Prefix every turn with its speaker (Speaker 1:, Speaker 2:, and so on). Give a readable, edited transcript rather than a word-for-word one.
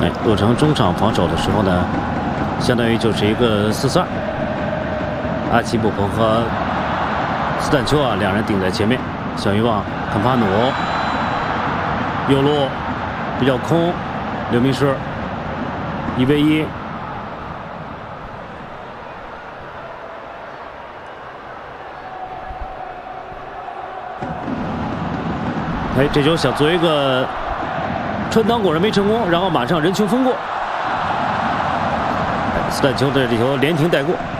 Speaker 1: 哎，洛城中场防守的时候呢，相当于就是一个4-4-2，阿奇姆彭和斯坦丘啊，两人顶在前面，小渔网坎帕努右路比较空，刘明诗1v1。 哎，这球想做一个穿裆果然没成功，然后马上人球封过。斯坦丘的这球连停带过。